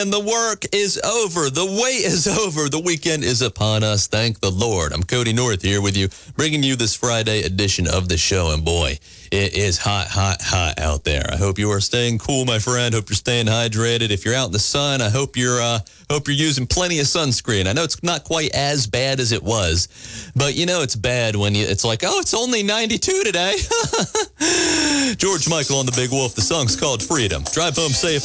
And the work is over. The wait is over. The weekend is upon us. Thank the Lord. I'm Cody North here with you, bringing you this Friday edition of the show. And boy, it is hot, hot, hot out there. I hope you are staying cool, my friend. Hope you're staying hydrated. If you're out in the sun, I hope you're using plenty of sunscreen. I know it's not quite as bad as it was, but you know it's bad when it's like, oh, it's only 92 today. George Michael on the Big Wolf. The song's called Freedom. Drive home safe.